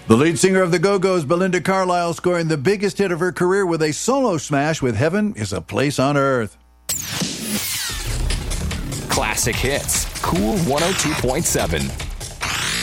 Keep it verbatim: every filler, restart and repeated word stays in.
The lead singer of the Go-Go's, Belinda Carlisle, scoring the biggest hit of her career with a solo smash with Heaven is a Place on Earth. Classic hits. Cool one oh two point seven.